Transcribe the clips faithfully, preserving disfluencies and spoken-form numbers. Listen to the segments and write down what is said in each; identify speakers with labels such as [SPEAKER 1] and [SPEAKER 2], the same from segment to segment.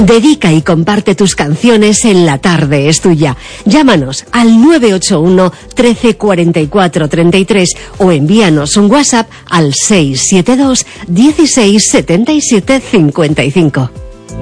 [SPEAKER 1] Dedica y comparte tus canciones en La Tarde es Tuya. Llámanos al nueve ocho uno, trece, cuarenta y cuatro, treinta y tres o envíanos un WhatsApp al seis siete dos, dieciséis, setenta y siete, cincuenta y cinco.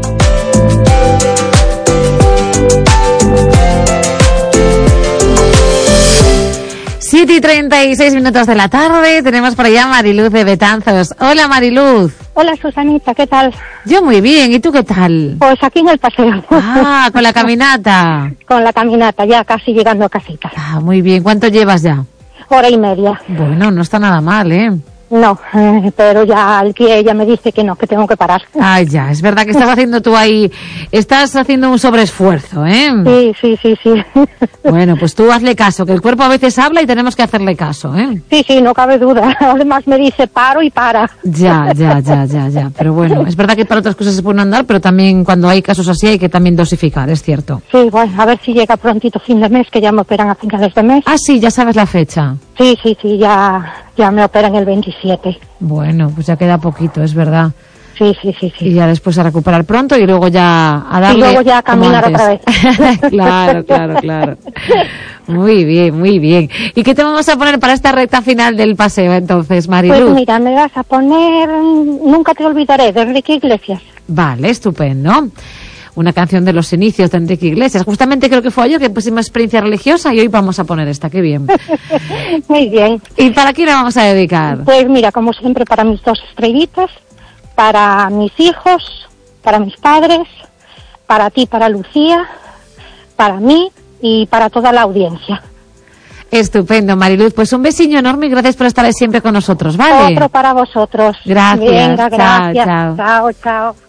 [SPEAKER 2] siete y treinta y seis minutos de la tarde, tenemos por allá a Mariluz de Betanzos. Hola, Mariluz.
[SPEAKER 3] Hola, Susanita, ¿qué tal?
[SPEAKER 2] Yo muy bien, ¿y tú qué tal?
[SPEAKER 3] Pues aquí en el paseo.
[SPEAKER 2] Ah, con la caminata.
[SPEAKER 3] Con la caminata, ya casi llegando a casita.
[SPEAKER 2] Ah, muy bien. ¿Cuánto llevas ya?
[SPEAKER 3] Hora y media.
[SPEAKER 2] Bueno, no está nada mal, ¿eh?
[SPEAKER 3] No, eh, pero ya el que ella me dice que no, que tengo que parar.
[SPEAKER 2] Ah, ya, es verdad que estás haciendo tú ahí, estás haciendo un sobreesfuerzo, ¿eh?
[SPEAKER 3] Sí, sí, sí, sí.
[SPEAKER 2] Bueno, pues tú hazle caso, que el cuerpo a veces habla y tenemos que hacerle caso, ¿eh?
[SPEAKER 3] Sí, sí, no cabe duda. Además me dice paro y para.
[SPEAKER 2] Ya, ya, ya, ya, ya. Pero bueno, es verdad que para otras cosas se pueden andar, pero también cuando hay casos así hay que también dosificar, es cierto.
[SPEAKER 3] Sí, bueno, a ver si llega prontito fin de mes, que ya me operan a finales de mes.
[SPEAKER 2] Ah, sí, ya sabes la fecha.
[SPEAKER 3] Sí, sí, sí, ya, ya me operan el veintisiete.
[SPEAKER 2] Bueno, pues ya queda poquito, es verdad.
[SPEAKER 3] Sí, sí, sí, sí.
[SPEAKER 2] Y ya después a recuperar pronto y luego ya a darle.
[SPEAKER 3] Y luego ya a caminar otra vez.
[SPEAKER 2] Claro, claro, claro. Muy bien, muy bien. ¿Y qué te vamos a poner para esta recta final del paseo entonces, Mariluz?
[SPEAKER 3] Pues mira, me vas a poner Nunca te olvidaré, de Enrique Iglesias.
[SPEAKER 2] Vale, estupendo. Una canción de los inicios de Enrique Iglesias. Justamente creo que fue ayer que pusimos Experiencia Religiosa y hoy vamos a poner esta, qué bien.
[SPEAKER 3] Muy bien.
[SPEAKER 2] ¿Y para quién la vamos a dedicar?
[SPEAKER 3] Pues mira, como siempre, para mis dos estrellitas, para mis hijos, para mis padres, para ti, para Lucía, para mí y para toda la audiencia.
[SPEAKER 2] Estupendo, Mariluz. Pues un besiño enorme y gracias por estar siempre con nosotros, ¿vale?
[SPEAKER 3] Otro para vosotros.
[SPEAKER 2] Gracias.
[SPEAKER 3] Venga, gracias.
[SPEAKER 2] Chao, chao.
[SPEAKER 3] Chao, chao.